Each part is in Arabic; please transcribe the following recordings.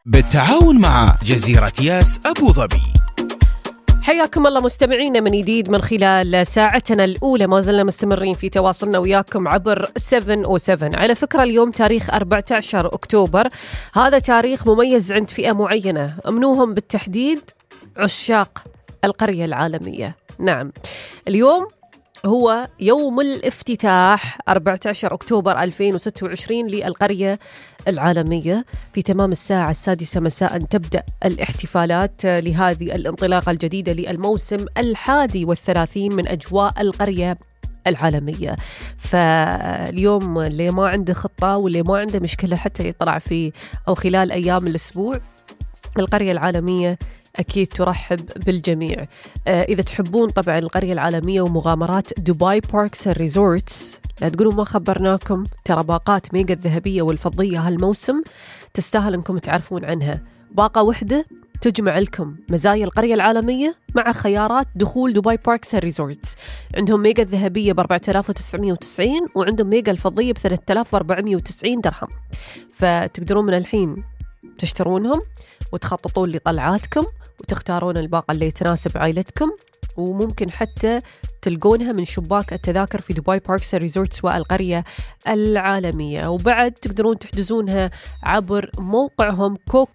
بالتعاون مع جزيرة ياس أبو ظبي. حياكم الله مستمعينا من جديد من خلال ساعتنا الأولى. ما زلنا مستمرين في تواصلنا وياكم عبر 707. على فكرة اليوم تاريخ 14 أكتوبر، هذا تاريخ مميز عند فئة معينة، منوهم بالتحديد عشاق القرية العالمية. نعم، اليوم هو يوم الافتتاح 14 أكتوبر 2026 للقرية العالمية. في تمام الساعة 6 مساء تبدأ الاحتفالات لهذه الانطلاقة الجديدة للموسم 31 من أجواء القرية العالمية. فاليوم اللي ما عنده خطة واللي ما عنده مشكلة حتى يطلع في أو خلال أيام الأسبوع، القرية العالمية أكيد ترحب بالجميع. إذا تحبون طبعا القرية العالمية ومغامرات دبي باركس ريزورتس، لا تقولوا ما خبرناكم، ترى باقات ميجا الذهبية والفضية هالموسم تستاهل أنكم تعرفون عنها. باقة وحدة تجمع لكم مزايا القرية العالمية مع خيارات دخول دبي باركس ريزورتس. عندهم ميجا الذهبية ب4990 وعندهم ميجا الفضية ب3490 درهم. فتقدرون من الحين تشترونهم وتخططون لطلعاتكم وتختارون الباقة اللي تناسب عائلتكم، وممكن حتى تلقونها من شباك التذاكر في دبي باركس ريزورتس والقرية العالمية. وبعد تقدرون تحجزونها عبر موقعهم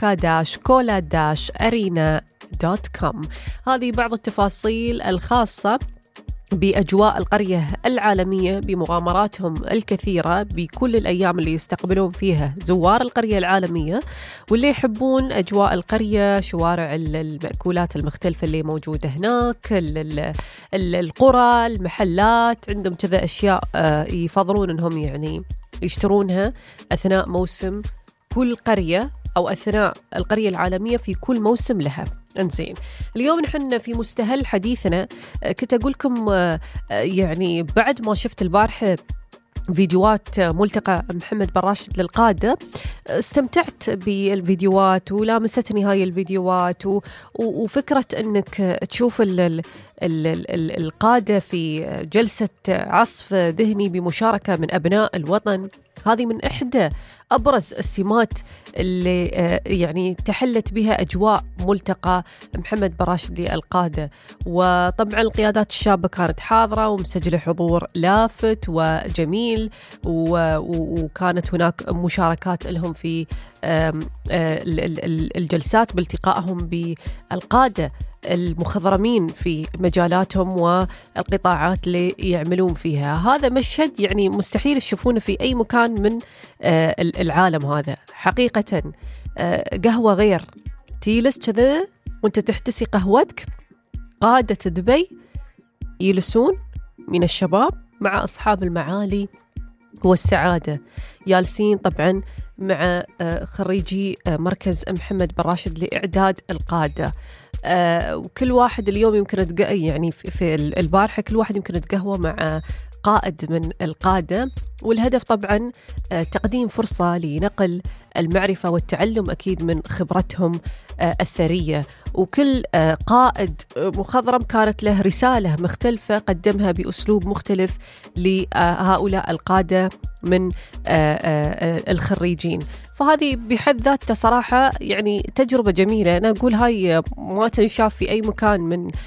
coca-cola-arena.com. هذه بعض التفاصيل الخاصة بأجواء القرية العالمية بمغامراتهم الكثيرة بكل الأيام اللي يستقبلون فيها زوار القرية العالمية، واللي يحبون أجواء القرية، شوارع المأكولات المختلفة اللي موجودة هناك، القرى، المحلات، عندهم كذا أشياء يفضلون أنهم يعني يشترونها أثناء موسم كل قرية أو أثناء القرية العالمية في كل موسم لها. انزين، اليوم نحن في مستهل حديثنا كنت أقول لكم يعني بعد ما شفت البارحة فيديوهات ملتقى محمد بن راشد للقادة، استمتعت بالفيديوهات ولامستني هاي الفيديوهات وفكرة أنك تشوف القادة في جلسة عصف ذهني بمشاركة من أبناء الوطن. هذه من إحدى أبرز السمات اللي يعني تحلت بها أجواء ملتقى محمد بن راشد للقادة. وطبعا القيادات الشابة كانت حاضرة ومسجلة حضور لافت وجميل، وكانت هناك مشاركات لهم في الجلسات بالتقائهم بالقادة المخضرمين في مجالاتهم والقطاعات اللي يعملون فيها. هذا مشهد يعني مستحيل تشوفونه في أي مكان من العالم. هذا حقيقة قهوة غير تيلس كذا وانت تحتسي قهوتك، قادة دبي يلسون من الشباب مع أصحاب المعالي والسعادة، جالسين طبعا مع خريجي مركز محمد بن راشد لإعداد القادة. وكل واحد اليوم يمكن يعني في البارحة كل واحد يمكن يتقهوى مع قائد من القادة، والهدف طبعا تقديم فرصة لنقل المعرفة والتعلم أكيد من خبرتهم الثرية. وكل قائد مخضرم كانت له رسالة مختلفة قدمها بأسلوب مختلف لهؤلاء القادة من الخريجين. فهذه بحد ذاتها صراحة يعني تجربة جميلة. أنا أقول هاي ما تنشاف في أي مكان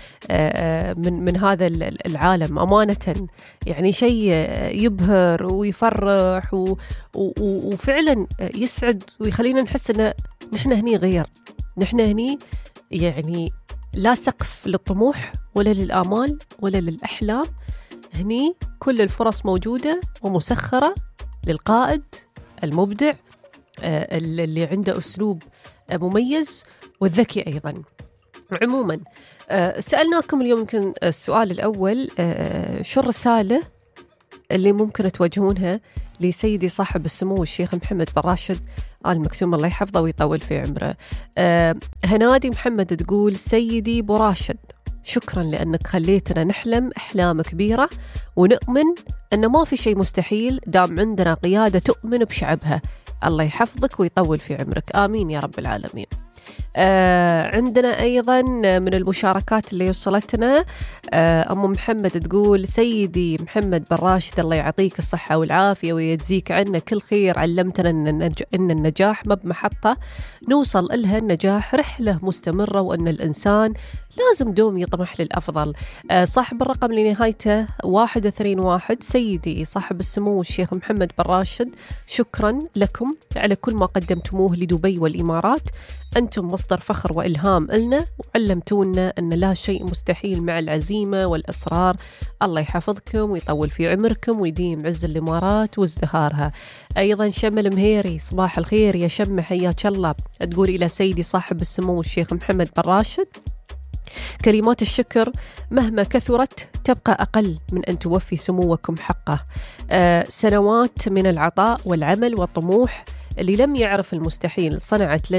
من هذا العالم أمانة. يعني شيء يبهر ويفرح وفعلا يسعد ويخلينا نحس أن نحن هني غير، نحن هني يعني لا سقف للطموح ولا للآمال ولا للأحلام. هني كل الفرص موجودة ومسخرة للقائد المبدع اللي عنده أسلوب مميز والذكي أيضا. عموما سألناكم اليوم يمكن السؤال الأول، شو الرسالة اللي ممكن توجهونها لسيدي صاحب السمو الشيخ محمد بن راشد آل مكتوم الله يحفظه ويطول في عمره. هنادي محمد تقول: سيدي أبو راشد، شكرا لأنك خليتنا نحلم أحلام كبيرة ونؤمن أن ما في شيء مستحيل دام عندنا قيادة تؤمن بشعبها. الله يحفظك ويطول في عمرك، آمين يا رب العالمين. عندنا أيضا من المشاركات اللي وصلتنا أم محمد تقول: سيدي محمد بن راشد الله يعطيك الصحة والعافية ويجزيك عنا كل خير، علمتنا إن النجاح ما بمحطة نوصل إلها، النجاح رحلة مستمرة، وأن الإنسان لازم دوم يطمح للأفضل. صاحب الرقم اللي نهايته 121: سيدي صاحب السمو الشيخ محمد بن راشد، شكرا لكم على كل ما قدمتموه لدبي والإمارات، أنتم مصدر فخر وإلهام إلنا، وعلمتونا أن لا شيء مستحيل مع العزيمة والإصرار. الله يحفظكم ويطول في عمركم ويديم عز الإمارات وازدهارها. أيضا شم المهيري: صباح الخير يا شم، حياك الله. تقول: إلى سيدي صاحب السمو الشيخ محمد بن راشد، كلمات الشكر مهما كثرت تبقى أقل من أن توفي سموكم حقه. سنوات من العطاء والعمل والطموح اللي لم يعرف المستحيل صنعت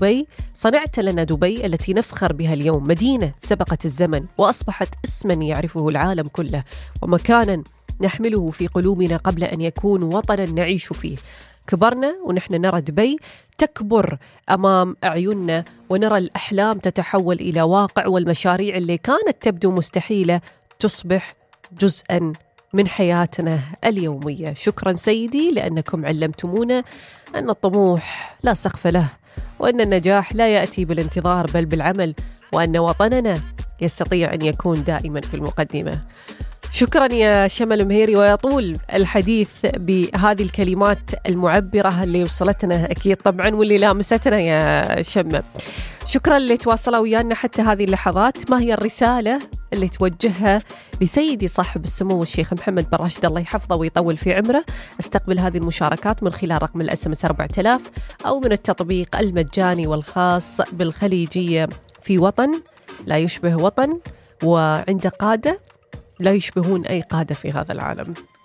لنا دبي التي نفخر بها اليوم، مدينة سبقت الزمن وأصبحت اسما يعرفه العالم كله، ومكانا نحمله في قلوبنا قبل أن يكون وطنا نعيش فيه. كبرنا ونحن نرى دبي تكبر أمام أعيننا، ونرى الأحلام تتحول إلى واقع، والمشاريع اللي كانت تبدو مستحيلة تصبح جزءاً من حياتنا اليومية. شكراً سيدي لأنكم علمتمونا أن الطموح لا سقف له، وأن النجاح لا يأتي بالانتظار بل بالعمل، وأن وطننا يستطيع أن يكون دائماً في المقدمة. شكرا يا شمل مهيري، ويطول الحديث بهذه الكلمات المعبرة اللي وصلتنا أكيد طبعا واللي لامستنا يا شمة. شكرا اللي تواصلوا ويانا حتى هذه اللحظات. ما هي الرسالة اللي توجهها لسيدي صاحب السمو الشيخ محمد بن راشد الله يحفظه ويطول في عمره؟ استقبل هذه المشاركات من خلال رقم الSMS 4000 أو من التطبيق المجاني والخاص بالخليجية. في وطن لا يشبه وطن، وعند قادة لا يشبهون أي قادة في هذا العالم.